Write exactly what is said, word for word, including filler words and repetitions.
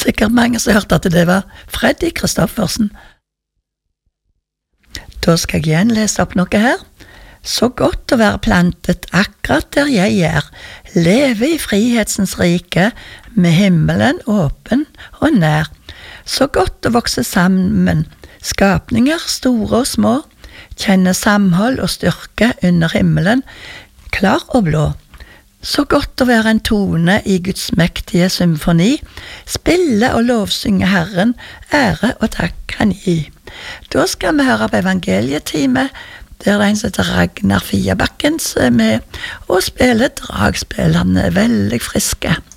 sikkert mange som hørte at det var Freddy Kristoffersen. Da skal jeg igjen lese opp noe her. Så godt å være plantet akkurat der jeg er, leve i frihetsens rike, med himmelen åpen og nær. Så godt å vokse sammen, skapninger store og små, kjenne samhold og styrke under himmelen, klar og blå. Så godt å være en tone i Guds mektige symfoni, spille og lovsynge Herren, ære og takk kan gi. Da skal vi høre på evangelietime, der det er en som heter Ragnar Fiabakken som er med og spiller dragspill. Han er veldig friske.